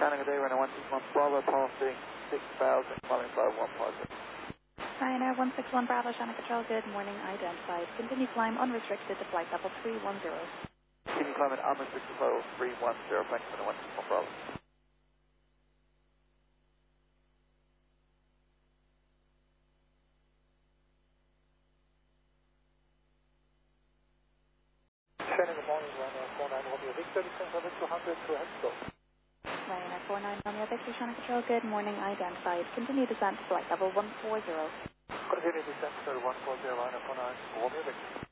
Shannon, good day, Ryanair 161 Bravo, passing 6,000, climbing 5150. Ryanair 161 Bravo, Shannon Control, good morning, identified. Continue climb unrestricted to flight level 310. Continue climbing unrestricted level 310, thanks for the 161 Bravo. Shannon, good morning, Ryanair 49 Romeo Victor, descent level 200 to Hexo. Ryanair 49 Romeo Victor, Shannon Control, good morning, identified. Continue descent to flight level 140. Continue descent to 140, Ryanair 49 Romeo Victor.